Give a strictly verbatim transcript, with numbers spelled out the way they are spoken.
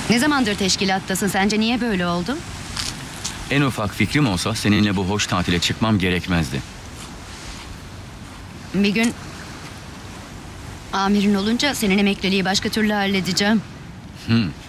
Ne zamandır teşkilattasın? Sence niye böyle oldu? En ufak fikrim olsa seninle bu hoş tatile çıkmam gerekmezdi. Bir gün amirin olunca senin emekliliği başka türlü halledeceğim. Hmm.